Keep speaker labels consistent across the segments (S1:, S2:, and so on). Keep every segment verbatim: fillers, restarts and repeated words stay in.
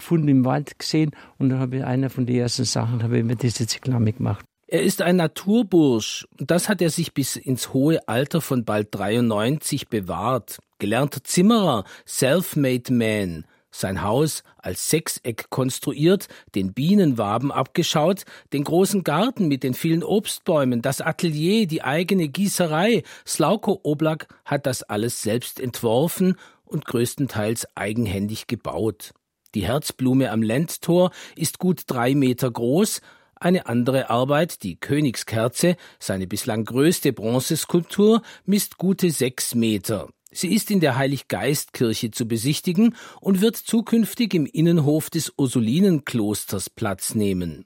S1: Fund im Wald gesehen und dann habe ich einer von den ersten Sachen, habe ich mir diese Zyklame gemacht.
S2: Er ist ein Naturbursch. Das hat er sich bis ins hohe Alter von bald dreiundneunzig bewahrt. Gelernter Zimmerer, self-made man. Sein Haus als Sechseck konstruiert, den Bienenwaben abgeschaut, den großen Garten mit den vielen Obstbäumen, das Atelier, die eigene Gießerei. Slavko Oblak hat das alles selbst entworfen und größtenteils eigenhändig gebaut. Die Herzblume am Lendtor ist gut drei Meter groß. Eine andere Arbeit, die Königskerze, seine bislang größte Bronzeskulptur, misst gute sechs Meter. Sie ist in der Heiliggeistkirche zu besichtigen und wird zukünftig im Innenhof des Ursulinenklosters Platz nehmen.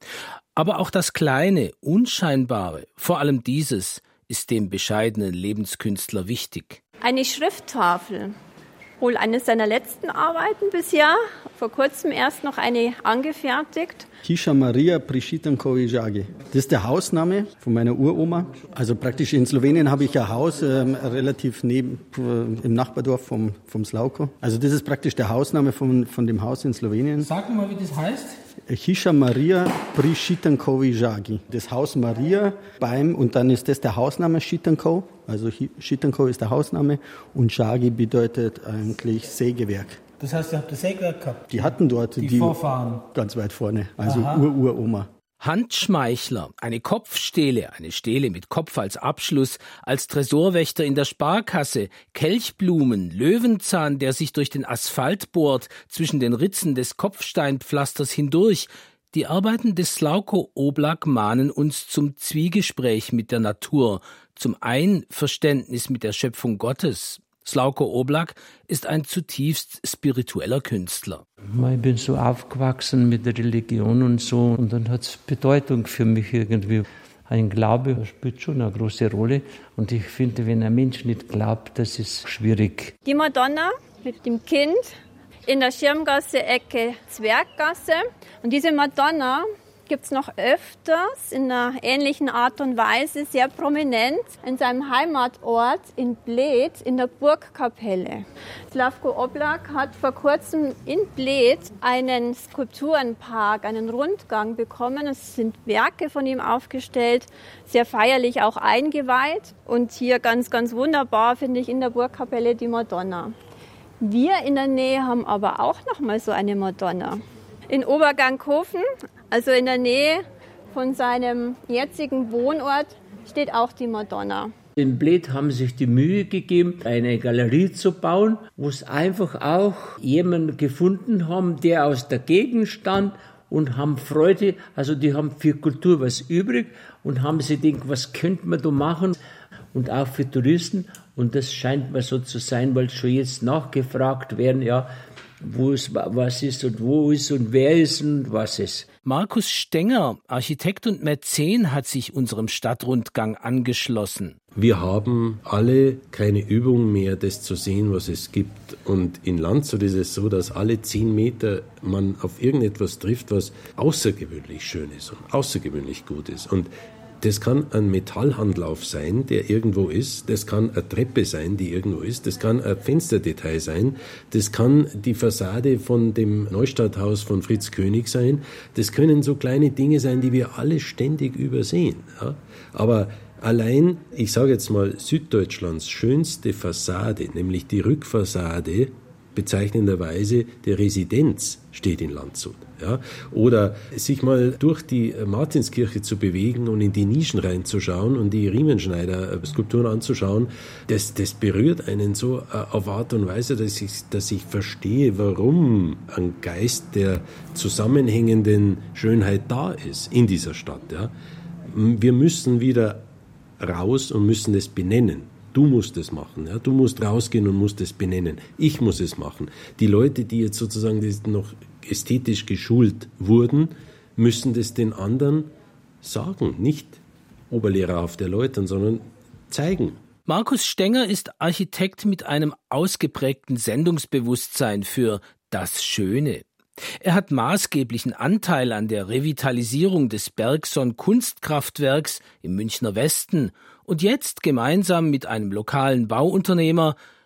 S2: Aber auch das Kleine, Unscheinbare, vor allem dieses, ist dem bescheidenen Lebenskünstler wichtig.
S3: Eine Schrifttafel, wohl eine seiner letzten Arbeiten bisher, vor kurzem erst noch eine angefertigt.
S4: Hisha Maria Prishitankovi Jagi. Das ist der Hausname von meiner Uroma. Also praktisch in Slowenien habe ich ein Haus äh, relativ neben äh, im Nachbardorf vom, vom Slavko. Also das ist praktisch der Hausname von, von dem Haus in Slowenien.
S2: Sag mal, wie das heißt.
S4: Hisha Maria Prishitankovi Jagi. Das Haus Maria beim, und dann ist das der Hausname Shitanko. Also Shitanko ist der Hausname und Jagi bedeutet eigentlich Sägewerk.
S2: Das heißt, ihr habt das Sägewerk gehabt?
S4: Die hatten dort
S2: die,
S4: die
S2: Vorfahren.
S4: Ganz weit vorne, also Ur-Uroma.
S2: Handschmeichler, eine Kopfstele, eine Stele mit Kopf als Abschluss, als Tresorwächter in der Sparkasse, Kelchblumen, Löwenzahn, der sich durch den Asphalt bohrt, zwischen den Ritzen des Kopfsteinpflasters hindurch. Die Arbeiten des Slavko Oblak mahnen uns zum Zwiegespräch mit der Natur, zum Einverständnis mit der Schöpfung Gottes. Slavko Oblak ist ein zutiefst spiritueller Künstler.
S1: Ich bin so aufgewachsen mit der Religion und so und dann hat es Bedeutung für mich irgendwie. Ein Glaube spielt schon eine große Rolle und ich finde, wenn ein Mensch nicht glaubt, das ist schwierig.
S3: Die Madonna mit dem Kind in der Schirmgasse, Ecke Zwerggasse. Und diese Madonna gibt es noch öfters in einer ähnlichen Art und Weise, sehr prominent in seinem Heimatort in Bled in der Burgkapelle. Slavko Oblak hat vor kurzem in Bled einen Skulpturenpark, einen Rundgang bekommen. Es sind Werke von ihm aufgestellt, sehr feierlich auch eingeweiht. Und hier ganz, ganz wunderbar finde ich in der Burgkapelle die Madonna. Wir in der Nähe haben aber auch noch mal so eine Madonna. In Obergankhofen, also in der Nähe von seinem jetzigen Wohnort, steht auch die Madonna.
S5: In Bled haben sich die Mühe gegeben, eine Galerie zu bauen, wo es einfach auch jemanden gefunden haben, der aus der Gegend stand und haben Freude, also die haben für Kultur was übrig und haben sich gedacht, was könnte man da machen? Und auch für Touristen. Und das scheint mir so zu sein, weil schon jetzt nachgefragt werden, ja, wo es was ist und wo ist und wer ist und was ist.
S2: Markus Stenger, Architekt und Mäzen, hat sich unserem Stadtrundgang angeschlossen.
S6: Wir haben alle keine Übung mehr, das zu sehen, was es gibt. Und in Landshut ist es so, dass alle zehn Meter man auf irgendetwas trifft, was außergewöhnlich schön ist und außergewöhnlich gut ist. Und das kann ein Metallhandlauf sein, der irgendwo ist. Das kann eine Treppe sein, die irgendwo ist. Das kann ein Fensterdetail sein. Das kann die Fassade von dem Neustadthaus von Fritz König sein. Das können so kleine Dinge sein, die wir alle ständig übersehen. Ja? Aber allein, ich sage jetzt mal, Süddeutschlands schönste Fassade, nämlich die Rückfassade, bezeichnenderweise der Residenz, steht in Landshut. Ja? Oder sich mal durch die Martinskirche zu bewegen und in die Nischen reinzuschauen und die Riemenschneider-Skulpturen anzuschauen, das, das berührt einen so auf Art und Weise, dass ich, dass ich verstehe, warum ein Geist der zusammenhängenden Schönheit da ist in dieser Stadt. Ja? Wir müssen wieder raus und müssen es benennen. Du musst es machen, ja? Du musst rausgehen und musst es benennen. Ich muss es machen. Die Leute, die jetzt sozusagen noch ästhetisch geschult wurden, müssen das den anderen sagen. Nicht oberlehrerhaft erläutern, sondern zeigen.
S2: Markus Stenger ist Architekt mit einem ausgeprägten Sendungsbewusstsein für das Schöne. Er hat maßgeblichen Anteil an der Revitalisierung des Bergson-Kunstkraftwerks im Münchner Westen und jetzt gemeinsam mit einem lokalen Bauunternehmer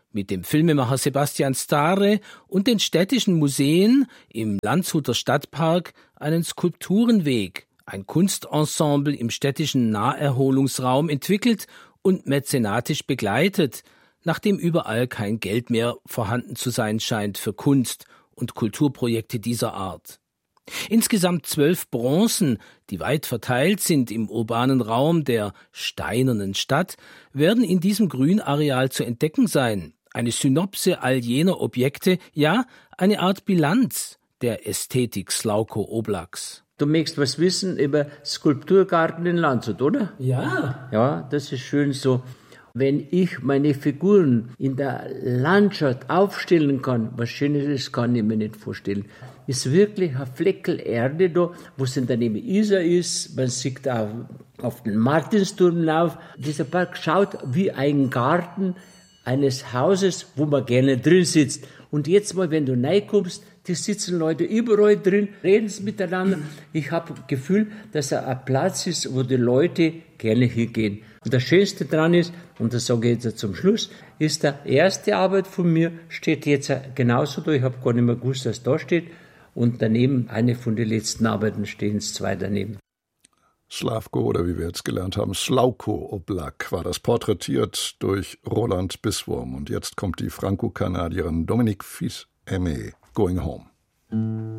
S2: mit dem Filmemacher Sebastian Stare und den städtischen Museen im Landshuter Stadtpark einen Skulpturenweg, ein Kunstensemble im städtischen Naherholungsraum entwickelt und mäzenatisch begleitet, nachdem überall kein Geld mehr vorhanden zu sein scheint für Kunst- und Kulturprojekte dieser Art. Insgesamt zwölf Bronzen, die weit verteilt sind im urbanen Raum der steinernen Stadt, werden in diesem Grünareal zu entdecken sein. Eine Synopse all jener Objekte, ja, eine Art Bilanz der Ästhetik Slauko-Oblaks.
S5: Du möchtest was wissen über Skulpturgarten in Landshut, oder?
S2: Ja.
S5: Ja, das ist schön so. Wenn ich meine Figuren in der Landschaft aufstellen kann, was Schönes ist, kann ich mir nicht vorstellen. Ist wirklich ein Fleckel Erde da, wo es in der Nähe Isar ist. Man sieht auch auf den Martinsturm auf. Dieser Park schaut wie ein Garten eines Hauses, wo man gerne drin sitzt. Und jetzt mal, wenn du reinkommst, die sitzen Leute überall drin, reden sie miteinander. Ich habe das Gefühl, dass er ein Platz ist, wo die Leute gerne hingehen. Und das Schönste dran ist, und das sage ich jetzt zum Schluss, ist die erste Arbeit von mir, steht jetzt genauso da. Ich habe gar nicht mehr gewusst, dass da steht. Und daneben, eine von den letzten Arbeiten, stehen es zwei daneben.
S7: Slavko, oder wie wir jetzt gelernt haben, Slauko-Oblak, war das porträtiert durch Roland Bisswurm. Und jetzt kommt die Franco-Kanadierin Dominique Fils-Aimé, Going Home.